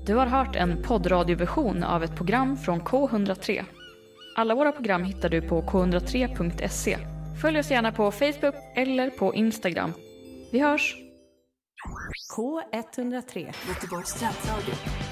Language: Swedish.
Du har hört en poddradioversion av ett program från K103. Alla våra program hittar du på k103.se. Följ oss gärna på Facebook eller på Instagram. Vi hörs! K103, Göteborgs studentradio.